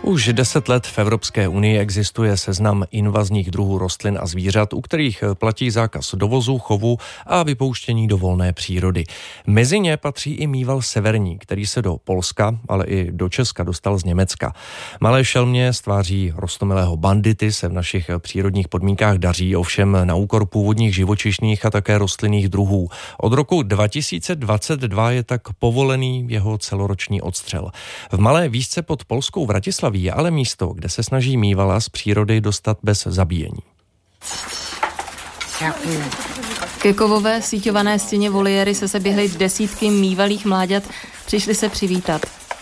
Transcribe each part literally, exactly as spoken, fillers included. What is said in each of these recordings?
Už deset let v Evropské unii existuje seznam invazních druhů rostlin a zvířat, u kterých platí zákaz dovozu, chovu a vypouštění do volné přírody. Mezi ně patří i mýval severní, který se do Polska, ale i do Česka dostal z Německa. Malé šelmě z tváří roztomilého bandity se v našich přírodních podmínkách daří, ovšem na úkor původních živočišných a také rostlinných druhů. Od roku dva tisíce dvacet dva je tak povolený jeho celoroční odstřel. V malé výšce pod polskou Vratislaví je ale místo, kde se snaží mývala z přírody dostat bez zabíjení. Ke kovové síťované stěně voliéry se seběhly desítky mývalých mláďat, přišli se přivítat.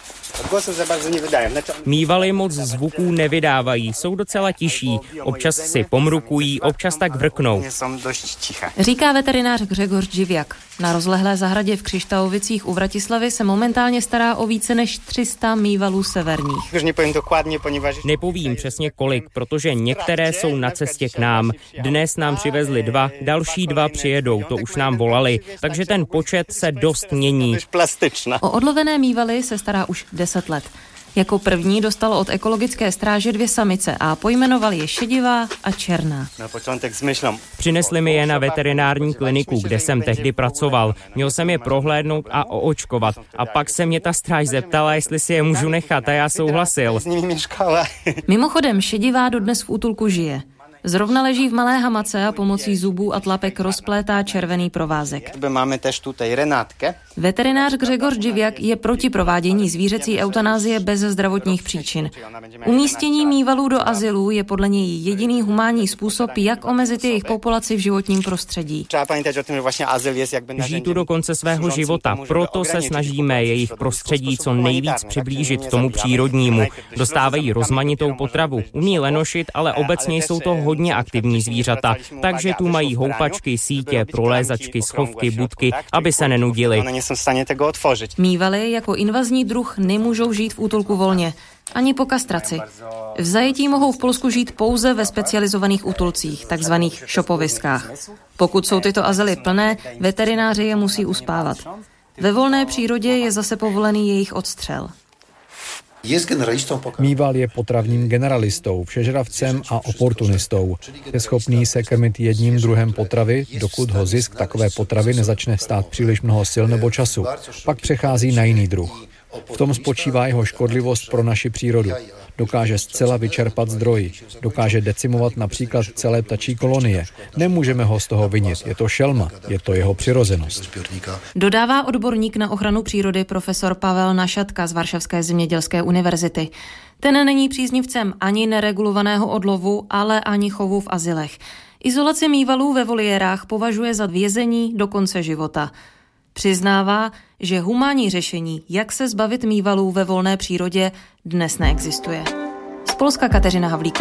Mývaly moc zvuků nevydávají, jsou docela tiší, občas si pomrukují, občas tak vrknou. Říká veterinář Grzegorz Dziwiak. Na rozlehlé zahradě v Křišťalovicích u Vratislavy se momentálně stará o více než tři sta mývalů severních. Nepovím přesně kolik, protože některé jsou na cestě k nám. Dnes nám přivezli dva, další dva přijedou, to už nám volali, takže ten počet se dost mění. O odlovené mývaly se stará už deset let. Jako první dostal od ekologické stráže dvě samice a pojmenoval je šedivá a černá. Přinesli mi je na veterinární kliniku, kde jsem tehdy pracoval. Měl jsem je prohlédnout a oočkovat. A pak se mě ta stráž zeptala, jestli si je můžu nechat, a já souhlasil. Mimochodem, šedivá dodnes v útulku žije. Zrovna leží v malé hamace a pomocí zubů a tlapek rozplétá červený provázek. Máme tež tutaj Renátkę. Veterinář Grzegorz Dziwiak je proti provádění zvířecí eutanázie bez zdravotních příčin. Umístění mývalů do azylů je podle něj jediný humánní způsob, jak omezit jejich populaci v životním prostředí. Žijí tu do konce svého života, proto se snažíme jejich prostředí co nejvíc přiblížit tomu přírodnímu. Dostávají rozmanitou potravu, umí lenošit, ale obecně jsou to hodně aktivní zvířata, takže tu mají houpačky, sítě, prolézačky, schovky, budky, aby se nenudili. Mývaly jako invazní druh nemůžou žít v útulku volně, ani po kastraci. V zajetí mohou v Polsku žít pouze ve specializovaných útulcích, takzvaných šopoviskách. Pokud jsou tyto azyly plné, veterináři je musí uspávat. Ve volné přírodě je zase povolený jejich odstřel. Mýval je potravním generalistou, všežravcem a oportunistou. Je schopný se krmit jedním druhem potravy, dokud ho zisk takové potravy nezačne stát příliš mnoho sil nebo času. Pak přechází na jiný druh. V tom spočívá jeho škodlivost pro naši přírodu. Dokáže zcela vyčerpat zdroj. Dokáže decimovat například celé ptačí kolonie. Nemůžeme ho z toho vinit. Je to šelma. Je to jeho přirozenost. Dodává odborník na ochranu přírody profesor Pavel Našatka z Varšavské zemědělské univerzity. Ten není příznivcem ani neregulovaného odlovu, ale ani chovu v azylech. Izolaci mývalů ve voliérách považuje za vězení do konce života. Přiznává, že humánní řešení, jak se zbavit mývalů ve volné přírodě, dnes neexistuje. Z Polska Kateřina Havlíková.